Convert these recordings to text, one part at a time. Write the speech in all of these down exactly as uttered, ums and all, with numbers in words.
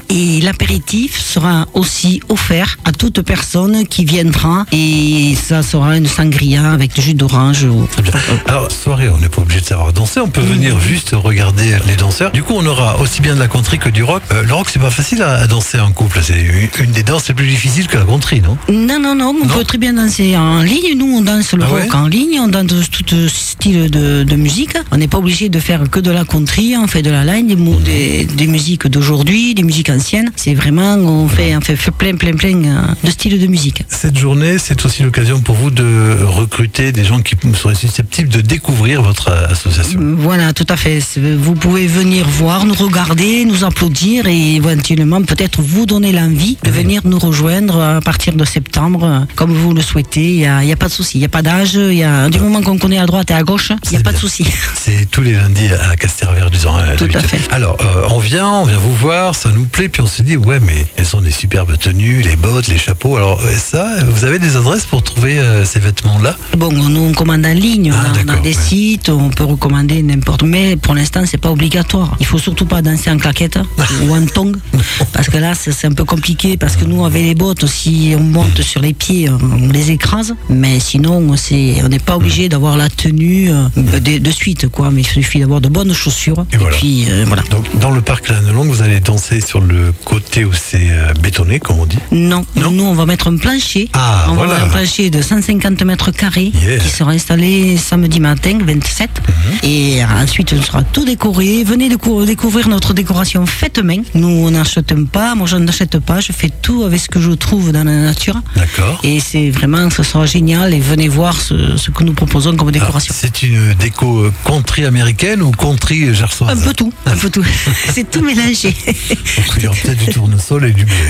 Et l'apéritif sera aussi offert à toute personne qui viendra. Et ça sera une sangria avec du jus d'orange. Ou... Très bien. Alors, soirée, on n'est pas obligé de savoir danser. On peut venir juste regarder les danseurs. Du coup, on aura aussi bien de la country que du rock. Euh, le rock, c'est pas facile à, à danser en couple. C'est une des danses les plus difficiles que la country, non? Non, non, non. On non peut très bien danser en ligne. Nous, on danse le ah rock ouais en ligne. On danse tout style de, de musique. On n'est pas obligé de faire que de la country. On fait de la line, des, des, des musiques d'aujourd'hui, des musiques anciennes. C'est vraiment, on fait, on fait plein, plein, plein de styles de musique. Cette journée, c'est aussi l'occasion pour vous de recruter des gens qui seraient susceptibles de découvrir votre association. Voilà, tout à fait. Vous pouvez venir voir, nous regarder, nous applaudir et éventuellement peut-être vous donner l'envie de venir nous rejoindre à partir de septembre, comme vous le souhaitez. Il n'y a, a pas de souci, il n'y a pas d'âge. Il y a, du moment qu'on connaît à droite et à gauche, il n'y a pas de souci. C'est tous les lundis à Castéraverduzan. Tout à fait. Alors, euh, on vient, on vient vous voir, ça nous plaît, puis on se dit, ouais, mais elles sont des superbes tenues, les bottes, les chapeaux. Alors, ça, vous avez des adresses pour trouver euh, ces vêtements-là? Bon, nous, on commande en ligne, ah, on a, on a des ouais. sites, on peut recommander n'importe, mais pour l'instant, c'est pas obligatoire. Il faut surtout pas danser en claquette ou en tongs, parce que là, c'est un peu compliqué, parce que nous, avec les bottes, si on monte sur les pieds, on les écrase, mais sinon, c'est, on n'est pas obligé d'avoir la tenue euh, de, de suite, quoi, mais il suffit d'avoir de bonnes chaussures. Et, et voilà. puis, euh, voilà. Donc, dans le parc Lanelong, vous allez danser sur le côté où c'est euh, bétonné, comme on dit? Non, non, nous, on va mettre un plancher. Ah, on voilà. va avoir un plancher de cent cinquante mètres carrés yeah. qui sera installé samedi matin, vingt-sept. Mm-hmm. Et ensuite, on sera tout décoré. Venez décou- découvrir notre décoration faite main. Nous, on n'achète pas. Moi, je n'achète pas. Je fais tout avec ce que je trouve dans la nature. D'accord. Et c'est vraiment, ce sera génial. Et venez voir ce, ce que nous proposons comme décoration. Alors, c'est une déco country américaine ou country gersoise? Un peu tout. Un peu tout. C'est tout mélangé. Il y aura peut-être du tournesol et du blé.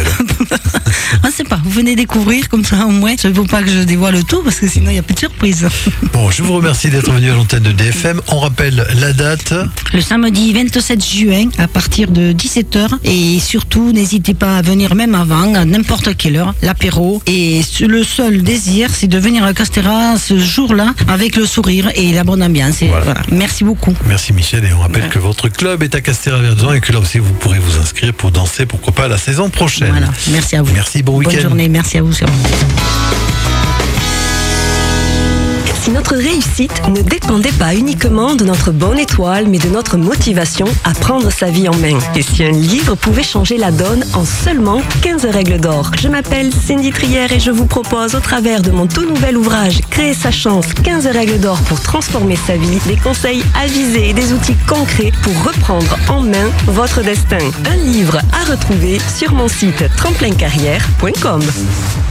On ne sait pas. Vous venez découvrir comme ça au moins. Il ne faut pas que je dévoile tout parce que sinon il n'y a plus de surprise. Bon, je vous remercie d'être venu à l'antenne de D F M. On rappelle la date. Le samedi vingt-sept juin à partir de dix-sept heures. Et surtout, n'hésitez pas à venir même avant, à n'importe quelle heure, l'apéro. Et le seul désir, c'est de venir à Castéra ce jour-là avec le sourire et la bonne ambiance. Et voilà. Voilà. Merci beaucoup. Merci Michel. Et on rappelle voilà. que votre club est à Castéra-Verduzan et que là aussi vous pourrez vous inscrire pour danser, pourquoi pas, la saison prochaine. Voilà. Merci à vous. Merci, bon week-end. Bonne journée, merci à vous. Si notre réussite ne dépendait pas uniquement de notre bonne étoile, mais de notre motivation à prendre sa vie en main. Et si un livre pouvait changer la donne en seulement quinze règles d'or. Je m'appelle Cindy Trière et je vous propose au travers de mon tout nouvel ouvrage Créer sa chance, quinze règles d'or pour transformer sa vie, des conseils avisés et des outils concrets pour reprendre en main votre destin. Un livre à retrouver sur mon site tremplin carrière point com.